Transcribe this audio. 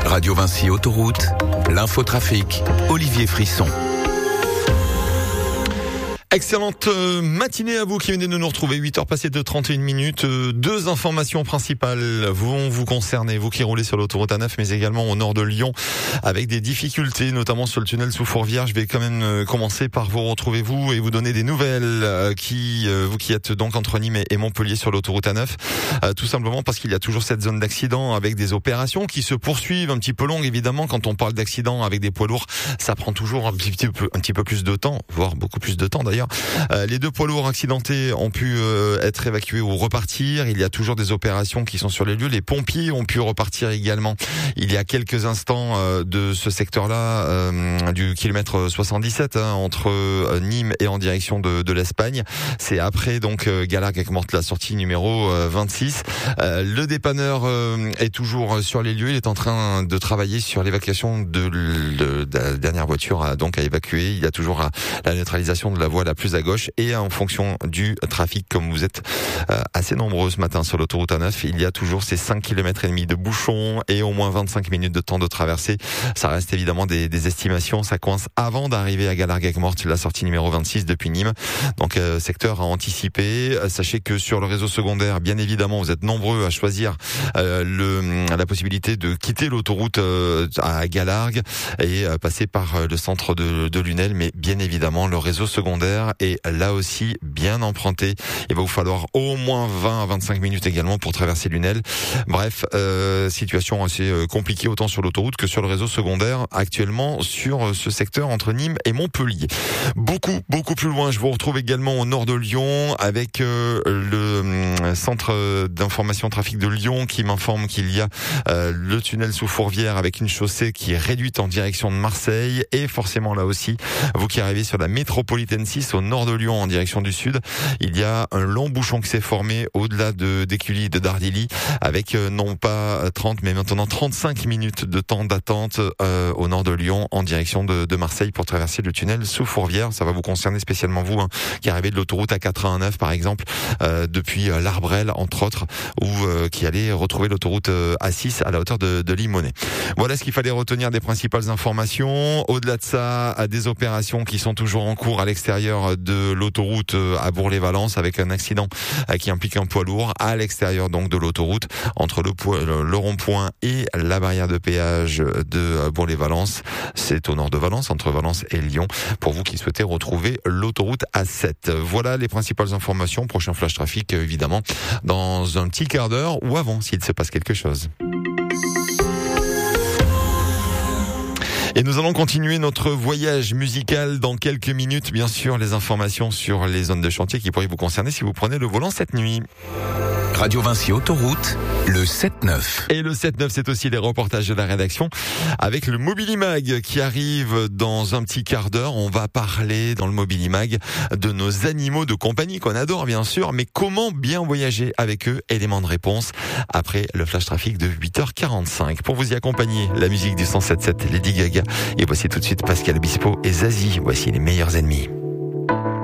Radio Vinci Autoroute, l'infotrafic, Olivier Frisson. Excellente matinée à vous qui venez de nous retrouver, 8h passées de 31 minutes. Deux informations principales vont vous concerner, vous qui roulez sur l'autoroute A9, mais également au nord de Lyon, avec des difficultés, notamment sur le tunnel sous Fourvière. Je vais quand même commencer par vous retrouver vous et vous donner des nouvelles vous qui êtes donc entre Nîmes et Montpellier sur l'autoroute A9. Tout simplement parce qu'il y a toujours cette zone d'accident avec des opérations qui se poursuivent, un petit peu longues évidemment. Quand on parle d'accident avec des poids lourds, ça prend toujours un petit peu plus de temps, voire beaucoup plus de temps d'ailleurs. Les deux poids lourds accidentés ont pu être évacués ou repartir. Il y a toujours des opérations qui sont sur les lieux. Les pompiers ont pu repartir également il y a quelques instants de ce secteur-là, du kilomètre 77 entre Nîmes et en direction de l'Espagne. C'est après donc Galargues-Morte, la sortie numéro 26. Le dépanneur est toujours sur les lieux. Il est en train de travailler sur l'évacuation de la dernière voiture à évacuer. Il y a toujours la neutralisation de la voie la plus à gauche et en fonction du trafic, comme vous êtes assez nombreux ce matin sur l'autoroute A9, il y a toujours ces 5 km et demi de bouchons et au moins 25 minutes de temps de traversée. Ça reste évidemment des estimations, ça coince avant d'arriver à Galargues-Morte, la sortie numéro 26 depuis Nîmes. Donc secteur à anticiper. Sachez que sur le réseau secondaire, bien évidemment, vous êtes nombreux à choisir la possibilité de quitter l'autoroute à Galargues et passer par le centre de Lunel, mais bien évidemment le réseau secondaire est là aussi bien emprunté. Il va vous falloir au moins 20 à 25 minutes également pour traverser Lunel. Bref, situation assez compliquée autant sur l'autoroute que sur le réseau secondaire actuellement sur ce secteur entre Nîmes et Montpellier. Beaucoup plus loin, je vous retrouve également au nord de Lyon avec le centre d'information trafic de Lyon qui m'informe qu'il y a le tunnel sous Fourvière avec une chaussée qui est réduite en direction de Marseille et forcément là aussi, vous qui arrivez sur la métropolitaine 6 au nord de Lyon en direction du sud, il y a un long bouchon qui s'est formé au-delà d'Écully et de Dardilly avec non pas 30 mais maintenant 35 minutes de temps d'attente au nord de Lyon en direction de Marseille pour traverser le tunnel sous Fourvière. Ça va vous concerner spécialement vous qui arrivez de l'autoroute A89 par exemple depuis l'Arbrel entre autres ou qui allez retrouver l'autoroute A6 à la hauteur de Limonest. Voilà ce qu'il fallait retenir des principales informations. Au-delà de ça, à des opérations qui sont toujours en cours à l'extérieur de l'autoroute à Bourg-les-Valences avec un accident qui implique un poids lourd à l'extérieur donc de l'autoroute entre le rond-point et la barrière de péage de Bourg-les-Valences. C'est au nord de Valence, entre Valence et Lyon, pour vous qui souhaitez retrouver l'autoroute A7. Voilà les principales informations. Prochain flash trafic évidemment dans un petit quart d'heure ou avant s'il se passe quelque chose. Et nous allons continuer notre voyage musical dans quelques minutes. Bien sûr, les informations sur les zones de chantier qui pourraient vous concerner si vous prenez le volant cette nuit. Radio Vinci Autoroute, le 7-9. Et le 7-9, c'est aussi les reportages de la rédaction avec le Mobilimag qui arrive dans un petit quart d'heure. On va parler dans le Mobilimag de nos animaux de compagnie qu'on adore bien sûr, mais comment bien voyager avec eux? Élément de réponse après le flash trafic de 8h45. Pour vous y accompagner, la musique du 107.7 Lady Gaga. Et voici tout de suite Pascal Obispo et Zazie. Voici les meilleurs ennemis.